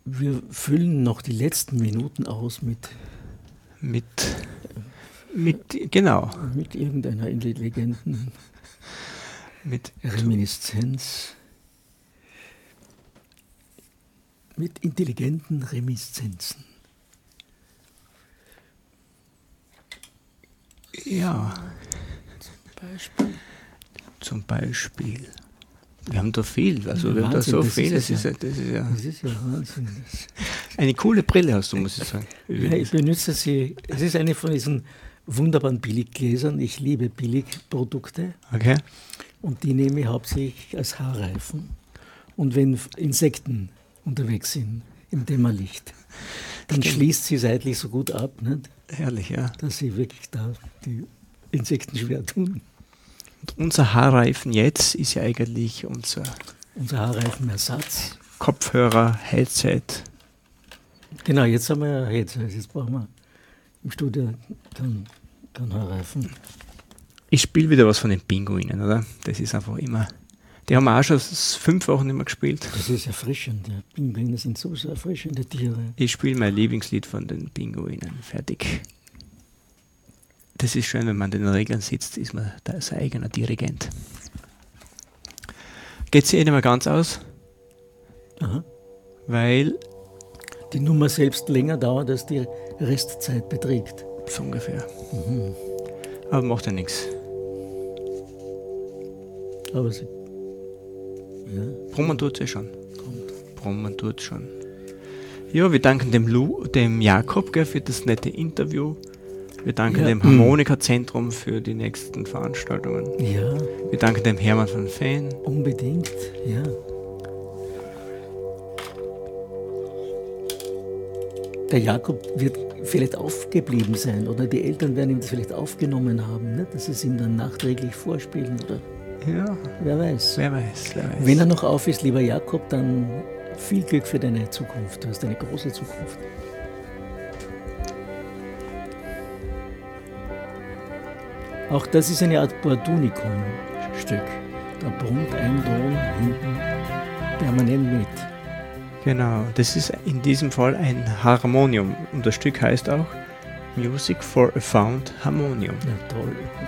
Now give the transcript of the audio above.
Wir füllen noch die letzten Minuten aus mit genau. Mit irgendeiner intelligenten Reminiszenz. Mit intelligenten Reminiszenzen. Ja. Zum Beispiel. Wir haben da viel, also wir haben da so viel. Das ist ja Wahnsinn. Eine coole Brille hast du, muss ich sagen. Ja, ich benutze sie. Es ist eine von diesen wunderbaren Billiggläsern. Ich liebe Billigprodukte. Okay. Und die nehme ich hauptsächlich als Haarreifen. Und wenn Insekten unterwegs sind im Dämmerlicht, dann schließt sie seitlich so gut ab, nicht? Herrlich, ja. Dass sie wirklich da die Insekten schwer tun. Und unser Haarreifen jetzt ist ja eigentlich unser Haarreifenersatz. Kopfhörer, Headset. Genau, jetzt haben wir ein Headset. Jetzt brauchen wir im Studio kein Haarreifen. Ich spiele wieder was von den Pinguinen, oder? Das ist einfach immer... Die haben wir auch schon 5 Wochen nicht mehr gespielt. Das ist erfrischend. Ja. Pinguine sind so erfrischende Tiere. Ich spiele mein Lieblingslied von den Pinguinen. Fertig. Das ist schön, wenn man an den Regeln sitzt, ist man da sein eigener Dirigent. Geht sie nicht mehr ganz aus? Aha. Weil... Die Nummer selbst länger dauert, als die Restzeit beträgt. So ungefähr. Mhm. Aber macht ja nichts. Aber sie... Ja. Brummen tut sie schon. Brummen tut schon. Ja, wir danken dem Jakob, gell, für das nette Interview. Wir danken dem Harmonika-Zentrum für die nächsten Veranstaltungen. Ja. Wir danken dem Hermann von Feen. Unbedingt, ja. Der Jakob wird vielleicht aufgeblieben sein oder die Eltern werden ihm das vielleicht aufgenommen haben, ne? Dass sie es ihm dann nachträglich vorspielen oder... Ja. Wer weiß. Wer weiß. Wenn er noch auf ist, lieber Jakob, dann viel Glück für deine Zukunft. Du hast eine große Zukunft. Auch das ist eine Art Bordunikum-Stück. Da brummt ein Ton hinten permanent mit. Genau, das ist in diesem Fall ein Harmonium. Und das Stück heißt auch Music for a Found Harmonium. Ja, toll.